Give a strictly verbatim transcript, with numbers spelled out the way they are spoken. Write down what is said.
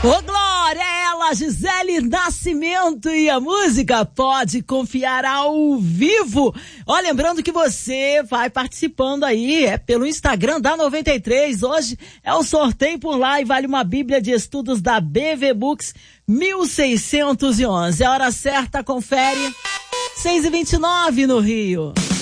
Ô Glória, ela, Gisele Nascimento, e a música Pode Confiar ao vivo. Ó, lembrando que você vai participando aí, é pelo Instagram da noventa e três, hoje é o sorteio por lá e vale uma Bíblia de Estudos da B V Books mil seiscentos e onze. A hora certa, confere, seis e vinte e nove no Rio.